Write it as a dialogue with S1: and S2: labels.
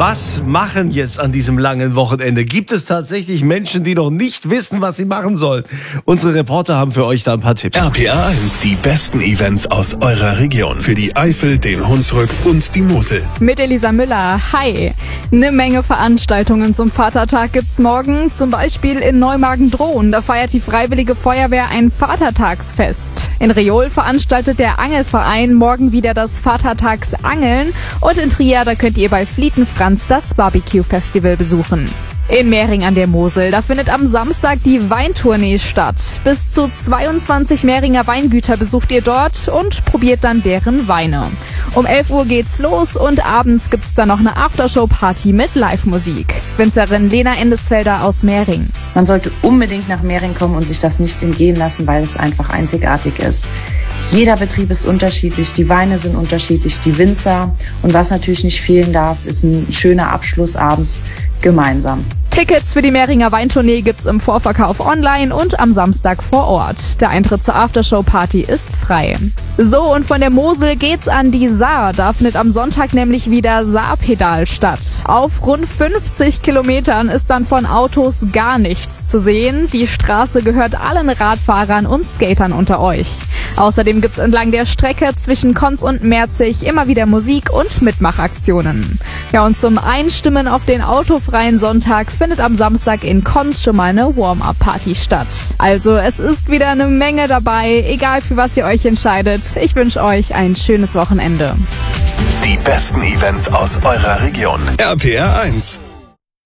S1: Was machen jetzt an diesem langen Wochenende? Gibt es tatsächlich Menschen, die noch nicht wissen, was sie machen sollen? Unsere Reporter haben für euch da ein paar Tipps.
S2: RPA 1, die besten Events aus eurer Region. Für die Eifel, den Hunsrück und die Mosel.
S3: Mit Elisa Müller. Hi. Eine Menge Veranstaltungen zum Vatertag gibt's morgen. Zum Beispiel in Neumagen-Dhron. Da feiert die Freiwillige Feuerwehr ein Vatertagsfest. In Reol veranstaltet der Angelverein morgen wieder das Vatertagsangeln. Und in Trier, da könnt ihr bei Flietenfranz das Barbecue-Festival besuchen. In Mehring an der Mosel, da findet am Samstag die Weintournee statt. Bis zu 22 Mehringer Weingüter besucht ihr dort und probiert dann deren Weine. Um 11 Uhr geht's los und abends gibt's dann noch eine Aftershow-Party mit Live-Musik. Winzerin Lena Endesfelder aus Mehring.
S4: Man sollte unbedingt nach Mehring kommen und sich das nicht entgehen lassen, weil es einfach einzigartig ist. Jeder Betrieb ist unterschiedlich, die Weine sind unterschiedlich, die Winzer. Und was natürlich nicht fehlen darf, ist ein schöner Abschluss abends gemeinsam.
S3: Tickets für die Mehringer Weintournee gibt's im Vorverkauf online und am Samstag vor Ort. Der Eintritt zur Aftershow-Party ist frei. So, und von der Mosel geht's an die Saar. Da findet am Sonntag nämlich wieder Saarpedal statt. Auf rund 50 Kilometern ist dann von Autos gar nichts zu sehen. Die Straße gehört allen Radfahrern und Skatern unter euch. Außerdem gibt's entlang der Strecke zwischen Konz und Merzig immer wieder Musik und Mitmachaktionen. Ja, und zum Einstimmen auf den autofreien Sonntag findet am Samstag in Konz schon mal eine Warm-Up-Party statt. Also es ist wieder eine Menge dabei, egal für was ihr euch entscheidet. Ich wünsche euch ein schönes Wochenende.
S2: Die besten Events aus eurer Region. RPA 1.